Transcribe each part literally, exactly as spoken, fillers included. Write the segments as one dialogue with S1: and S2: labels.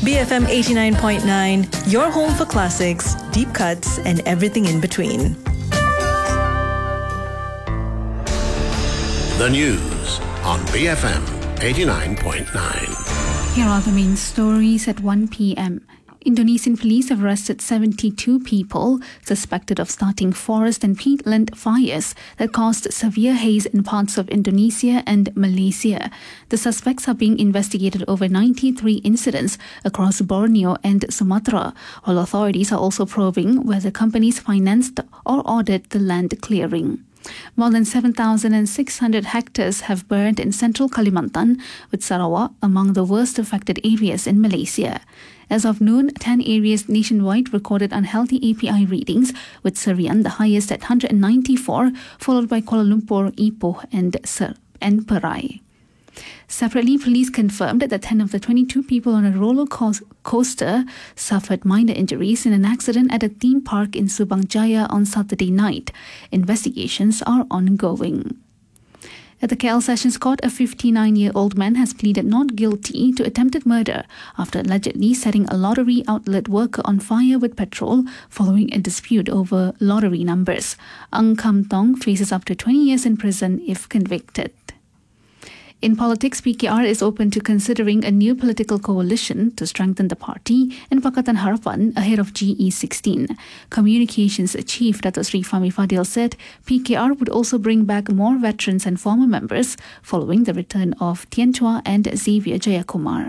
S1: B F M eighty-nine point nine, your home for classics, deep cuts, and everything in between.
S2: The news on B F M eighty-nine point nine.
S3: Here are the main stories at one p.m. Indonesian police have arrested seventy-two people suspected of starting forest and peatland fires that caused severe haze in parts of Indonesia and Malaysia. The suspects are being investigated over ninety-three incidents across Borneo and Sumatra, while authorities are also probing whether companies financed or ordered the land clearing. More than seven thousand six hundred hectares have burned in central Kalimantan, with Sarawak among the worst affected areas in Malaysia. As of noon, ten areas nationwide recorded unhealthy A P I readings, with Serian the highest at one hundred ninety-four, followed by Kuala Lumpur, Ipoh and, Ser- and Perai. Separately, police confirmed that ten of the twenty-two people on a roller coaster suffered minor injuries in an accident at a theme park in Subang Jaya on Saturday night. Investigations are ongoing. At the K L Sessions Court, a fifty-nine-year-old man has pleaded not guilty to attempted murder after allegedly setting a lottery outlet worker on fire with petrol following a dispute over lottery numbers. Ang Kam Tong faces up to twenty years in prison if convicted. In politics, P K R is open to considering a new political coalition to strengthen the party and Pakatan Harapan ahead of G E sixteen. Communications Chief Dato Sri Fahmi Fadil said P K R would also bring back more veterans and former members following the return of Tien Chua and Xavier Jayakumar.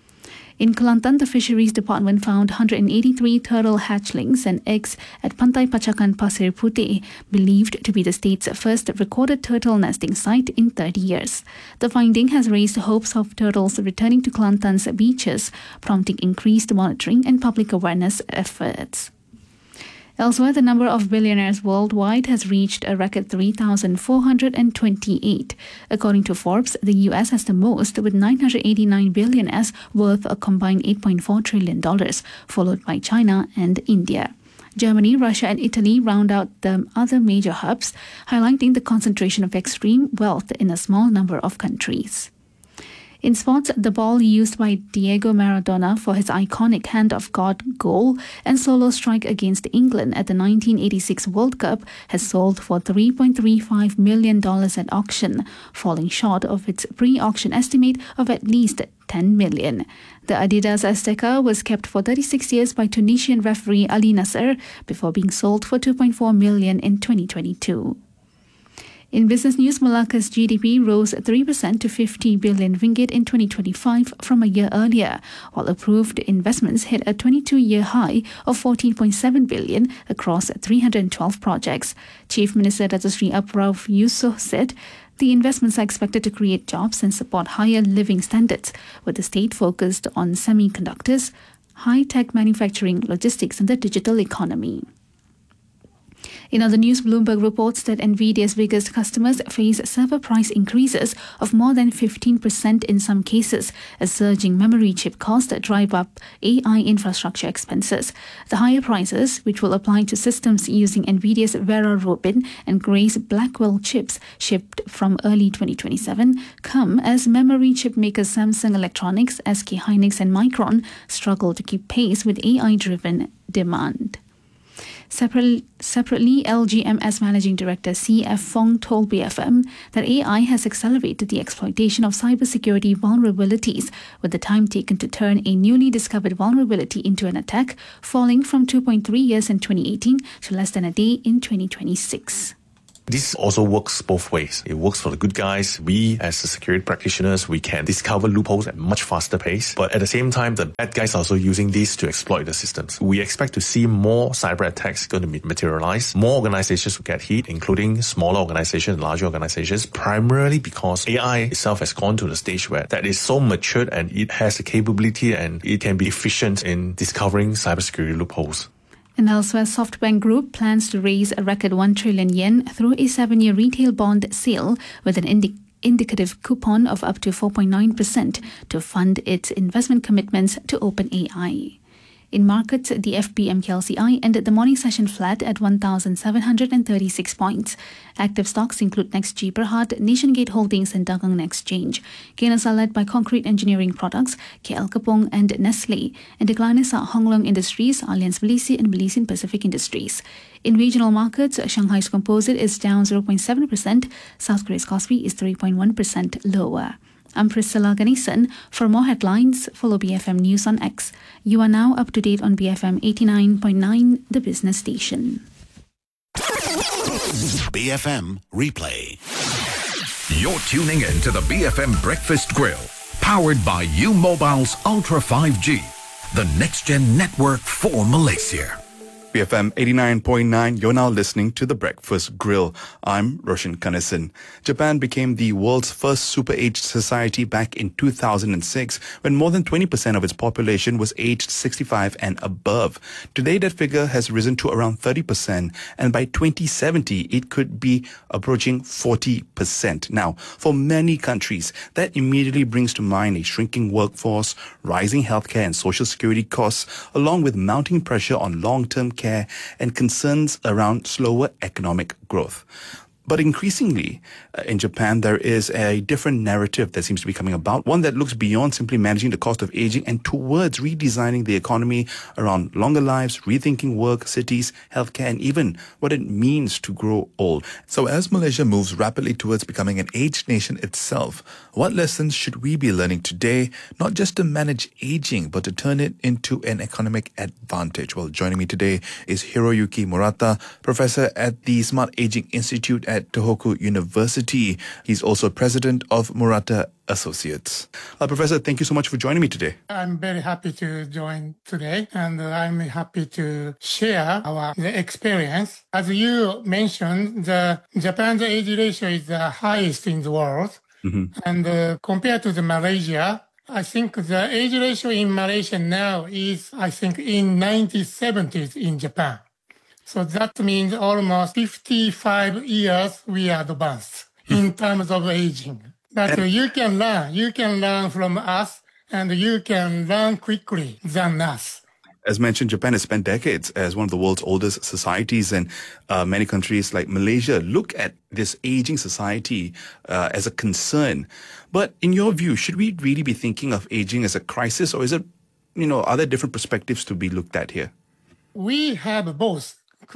S3: In Kelantan, the Fisheries Department found one hundred eighty-three turtle hatchlings and eggs at Pantai Pacakan Pasir Putih, believed to be the state's first recorded turtle nesting site in thirty years. The finding has raised hopes of turtles returning to Kelantan's beaches, prompting increased monitoring and public awareness efforts. Elsewhere, the number of billionaires worldwide has reached a record three thousand four hundred twenty-eight. According to Forbes, the U S has the most, with nine hundred eighty-nine billionaires worth a combined eight point four trillion dollars, followed by China and India. Germany, Russia and Italy round out the other major hubs, highlighting the concentration of extreme wealth in a small number of countries. In sports, the ball used by Diego Maradona for his iconic Hand of God goal and solo strike against England at the nineteen eighty-six World Cup has sold for three point three five million dollars at auction, falling short of its pre-auction estimate of at least ten million dollars. The Adidas Azteca was kept for thirty-six years by Tunisian referee Ali Nasser before being sold for two point four million dollars in twenty twenty-two. In business news, Malacca's G D P rose three percent to fifty billion ringgit in twenty twenty-five from a year earlier, while approved investments hit a twenty-two-year high of fourteen point seven billion across three hundred twelve projects. Chief Minister Dato Sri Rauf Yusof said the investments are expected to create jobs and support higher living standards, with the state focused on semiconductors, high-tech manufacturing, logistics and the digital economy. In other news, Bloomberg reports that Nvidia's biggest customers face server price increases of more than fifteen percent in some cases, as surging memory chip costs drive up A I infrastructure expenses. The higher prices, which will apply to systems using Nvidia's Vera Rubin and Grace Blackwell chips shipped from early twenty twenty-seven, come as memory chip makers Samsung Electronics, S K Hynix and Micron struggle to keep pace with A I-driven demand. Separately, separately, L G M S Managing Director C F Fong told B F M that A I has accelerated the exploitation of cybersecurity vulnerabilities, with the time taken to turn a newly discovered vulnerability into an attack falling from two point three years in twenty eighteen to less than a day in twenty twenty-six.
S4: This also works both ways. It works for the good guys. We, as the security practitioners, we can discover loopholes at a much faster pace. But at the same time, the bad guys are also using this to exploit the systems. We expect to see more cyber attacks going to materialize. More organizations will get hit, including smaller organizations and larger organizations, primarily because A I itself has gone to the stage where that is so matured and it has the capability and it can be efficient in discovering cybersecurity loopholes.
S3: And elsewhere, SoftBank Group plans to raise a record one trillion yen through a seven-year retail bond sale with an indi- indicative coupon of up to four point nine percent to fund its investment commitments to OpenAI. In markets, the F B M K L C I ended the morning session flat at one thousand seven hundred thirty-six points. Active stocks include NextG Berhad, Nationgate Holdings and Dagang Exchange. Gainers are led by Concrete Engineering Products, K L Kapong and Nestle. And decliners are Hong Leong Industries, Allianz Belize and Belize Pacific Industries. In regional markets, Shanghai's Composite is down zero point seven percent, South Korea's Kospi is three point one percent lower. I'm Priscilla Ganesan. For more headlines, follow B F M News on X. You are now up to date on B F M eighty-nine point nine, the business station.
S2: B F M Replay.
S5: You're tuning in to the B F M Breakfast Grill, powered by U-Mobile's Ultra five G, the next-gen network for Malaysia.
S6: B F M eighty-nine point nine, you're now listening to The Breakfast Grill. I'm Roshan Kanesan. Japan became the world's first super-aged society back in two thousand six, when more than twenty percent of its population was aged sixty-five and above. Today, that figure has risen to around thirty percent, and by twenty seventy, it could be approaching forty percent. Now, for many countries, that immediately brings to mind a shrinking workforce, rising healthcare and social security costs, along with mounting pressure on long-term care and concerns around slower economic growth. But increasingly, uh, in Japan, there is a different narrative that seems to be coming about, one that looks beyond simply managing the cost of aging and towards redesigning the economy around longer lives, rethinking work, cities, healthcare, and even what it means to grow old.
S7: So as Malaysia moves rapidly towards becoming an aged nation itself, what lessons should we be learning today, not just to manage aging, but to turn it into an economic advantage? Well, joining me today is Hiroyuki Murata, professor at the Smart Aging Institute at at Tohoku University. He's also president of Murata Associates. Uh, Professor, thank you so much for joining me today.
S8: I'm very happy to join today, and I'm happy to share our experience. As you mentioned, the Japan's age ratio is the highest in the world, mm-hmm. and uh, compared to the Malaysia, I think the age ratio in Malaysia now is, I think, in nineteen seventies in Japan. So that means almost fifty-five years we are advanced in terms of aging. But you can learn. You can learn from us, and you can learn quickly than us.
S6: As mentioned, Japan has spent decades as one of the world's oldest societies, and uh, many countries like Malaysia look at this aging society uh, as a concern. But in your view, should we really be thinking of aging as a crisis, or is it, you know, are there different perspectives to be looked at here?
S8: We have both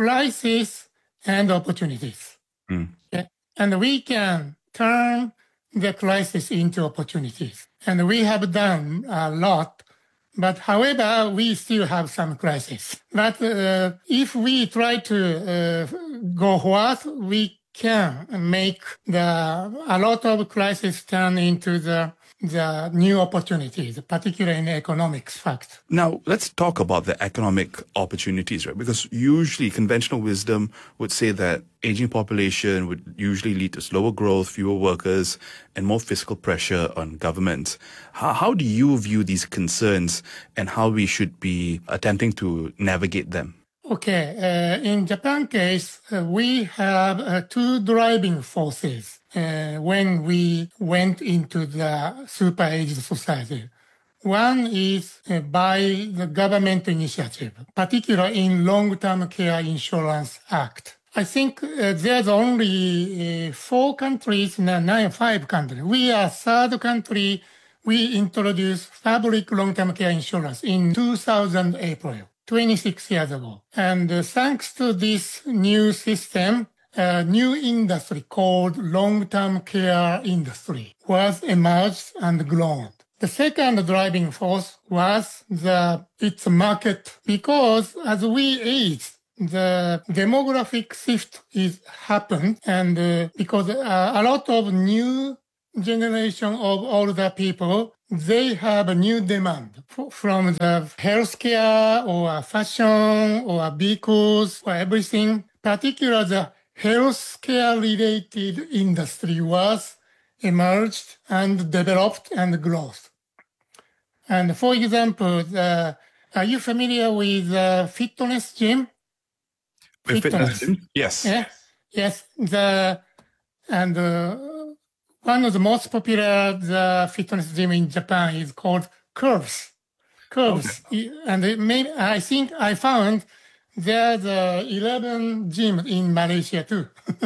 S8: crisis and opportunities. Mm. Yeah. And we can turn the crisis into opportunities. And we have done a lot, but however, we still have some crisis. But uh, if we try to uh, go forward, we can make the a lot of crisis turn into the the new opportunities, particularly in economics fact.
S6: Now, let's talk about the economic opportunities, right? Because usually conventional wisdom would say that aging population would usually lead to slower growth, fewer workers, and more fiscal pressure on governments. How, how do you view these concerns and how we should be attempting to navigate them?
S8: Okay, uh, in Japan case, uh, we have uh, two driving forces uh, when we went into the super-aged society. One is uh, by the government initiative, particularly in Long-Term Care Insurance Act. I think uh, there's only uh, four countries, no, nine, five countries. We are third country. We introduced public long-term care insurance in two thousand April. twenty-six years ago. And uh, thanks to this new system, a new industry called long-term care industry was emerged and grown. The second driving force was the its market, because as we age, the demographic shift is happened, and uh, because uh, a lot of new generation of older people, they have a new demand from the healthcare or fashion or vehicles or everything. Particularly the healthcare-related industry was emerged and developed and growth. And for example, the, are you familiar with the fitness gym?
S6: Fitness, fitness gym? Yes.
S8: Yeah? Yes. The and uh, one of the most popular the fitness gym in Japan is called Curves. curves. Okay. And it may, I think I found there's uh, eleven gyms in Malaysia too.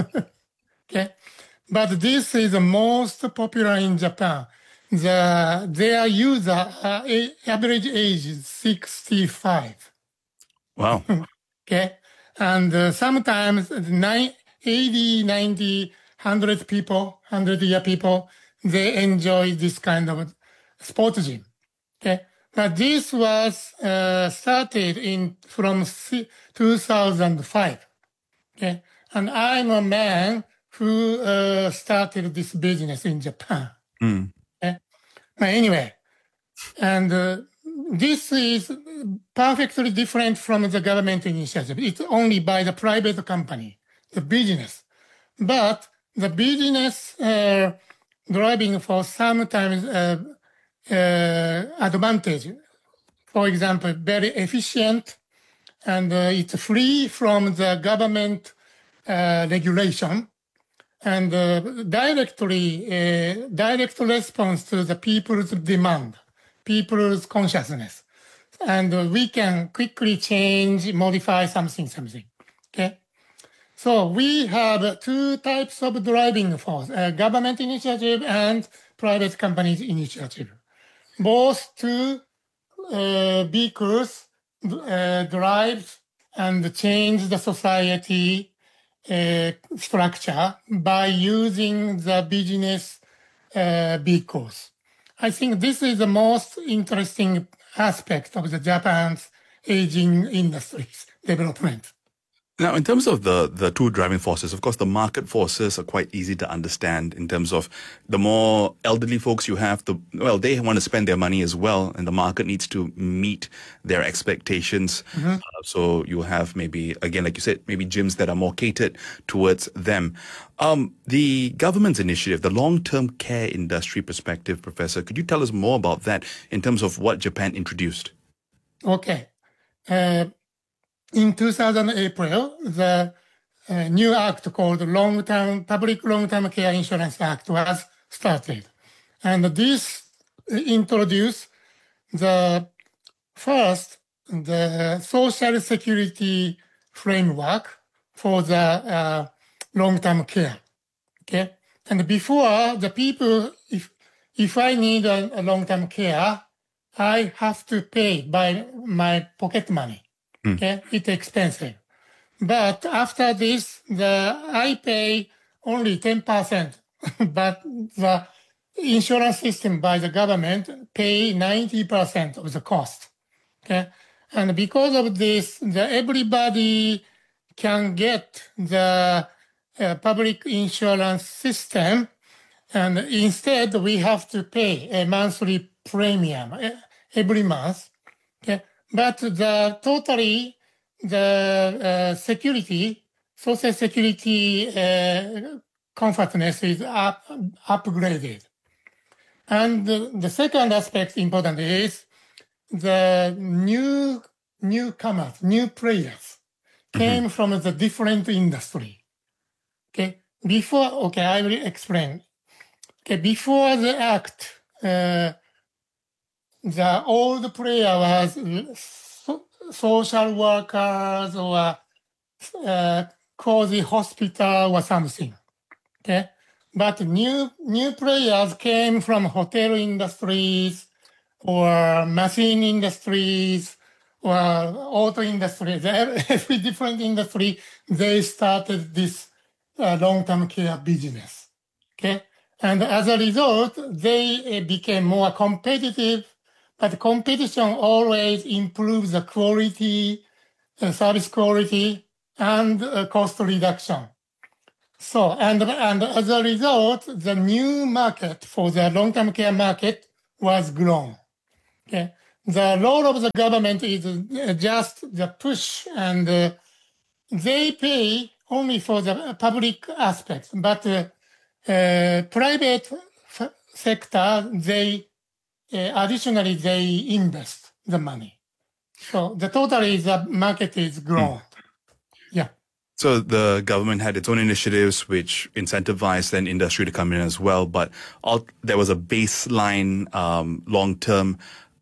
S8: Okay. But this is the most popular in Japan. The, their user uh, average age is sixty-five.
S6: Wow.
S8: Okay. And uh, sometimes nine, eighty, ninety, one hundred people, one hundred year people, they enjoy this kind of sport gym. Okay. But this was uh, started in from two thousand five. Okay. And I'm a man who uh, started this business in Japan.
S6: Mm.
S8: Okay. But anyway, and uh, this is perfectly different from the government initiative. It's only by the private company, the business. But the business uh, driving for sometimes uh, uh, advantage. For example, very efficient, and uh, it's free from the government uh, regulation, and uh, directly uh, direct response to the people's demand, people's consciousness, and uh, we can quickly change, modify something, something. Okay. So we have two types of driving force: uh, government initiative and private companies initiative. Both two uh, vehicles uh, drive and change the society uh, structure by using the business uh, vehicles. I think this is the most interesting aspect of the Japan's aging industries development.
S6: Now, in terms of the, the two driving forces, of course, the market forces are quite easy to understand in terms of the more elderly folks you have, the well, they want to spend their money as well, and the market needs to meet their expectations. Mm-hmm. Uh, so you have maybe, again, like you said, maybe gyms that are more catered towards them. Um, the government's initiative, the long-term care industry perspective, Professor, could you tell us more about that in terms of what Japan introduced?
S8: Okay. Uh, In two thousand April, the uh, new act called Long-Term Public Long-Term Care Insurance Act was started. And this introduced the first, the social security framework for the uh, long-term care. Okay. And before, the people, if, if I need a, a long-term care, I have to pay by my pocket money. Okay, it's expensive. But after this, the I pay only ten percent, but the insurance system by the government pay ninety percent of the cost. Okay, and because of this, the everybody can get the uh, public insurance system, and instead we have to pay a monthly premium every month. Okay. But the totally, the uh, security, social security uh, comfortness is up, upgraded. And the, the second aspect important is the new newcomers, new players came mm-hmm. from the different industry. Okay, before, okay, I will explain. Okay, before the act, uh, the old player was so, social workers or uh, cozy hospital or something. Okay, but new new players came from hotel industries or machine industries or auto industries. Every different industry, they started this uh, long-term care business. Okay, and as a result, they uh, became more competitive. But competition always improves the quality, uh, service quality, and uh, cost reduction. So, and, and as a result, the new market for the long-term care market was grown. Okay. The role of the government is uh, just the push, and uh, they pay only for the public aspects, but uh, uh, private f- sector, they Uh, additionally, they invest the money. So the total is the market is grown. Mm. Yeah.
S6: So the government had its own initiatives which incentivized then industry to come in as well. But all, there was a baseline um, long-term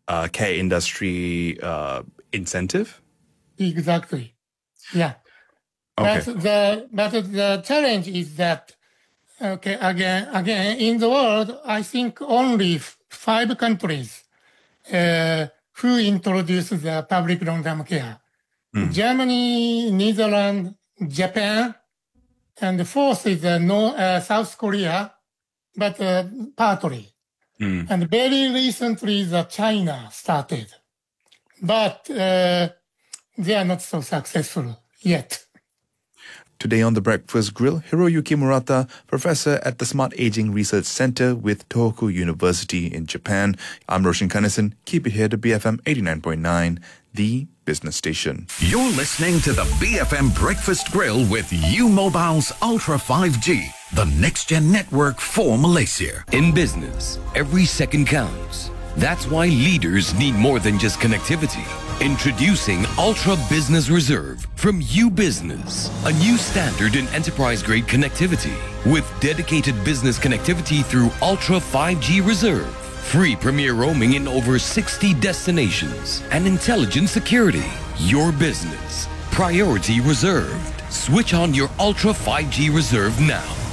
S6: uh, care industry uh, incentive?
S8: Exactly. Yeah.
S6: Okay.
S8: But the but the challenge is that okay again again in the world I think only f- five countries uh, who introduced the public long-term care:
S6: Mm.
S8: Germany, Netherlands, Japan, and the fourth is uh, no, uh, South Korea, but uh, partly.
S6: Mm.
S8: And very recently, the China started, but uh, they are not so successful yet.
S7: Today on The Breakfast Grill, Hiroyuki Murata, professor at the Smart Aging Research Center with Tohoku University in Japan. I'm Roshan Kanesan. Keep it here to B F M eighty-nine point nine, the business station.
S5: You're listening to the B F M Breakfast Grill with U-Mobile's Ultra five G, the next-gen network for Malaysia.
S9: In business, every second counts. That's why leaders need more than just connectivity. Introducing Ultra Business Reserve from U-Business, a new standard in enterprise-grade connectivity with dedicated business connectivity through Ultra five G Reserve, free premier roaming in over sixty destinations, and intelligent security. Your business, priority reserved. Switch on your Ultra five G Reserve now.